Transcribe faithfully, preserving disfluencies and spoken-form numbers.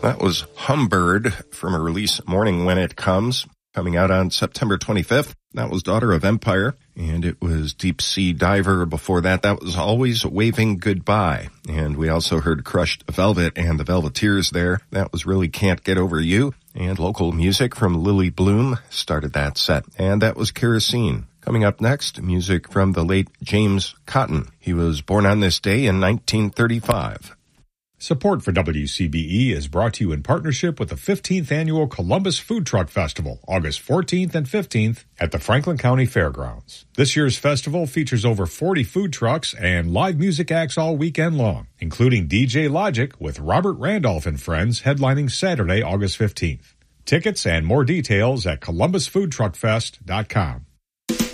That was Humbird from a release Morning When It Comes, coming out on September twenty-fifth. That was Daughter of Empire, and it was Deep Sea Diver before that. That was Always Waving Goodbye. And we also heard Crushed Velvet and the Velveteers there. That was Really Can't Get Over You. And local music from Lily Bloom started that set. And that was Kerosene. Coming up next, music from the late James Cotton. He was born on this day in nineteen thirty-five. Support for W C B E is brought to you in partnership with the fifteenth Annual Columbus Food Truck Festival, August fourteenth and fifteenth at the Franklin County Fairgrounds. This year's festival features over forty food trucks and live music acts all weekend long, including D J Logic with Robert Randolph and Friends headlining Saturday, August fifteenth. Tickets and more details at columbus food truck fest dot com.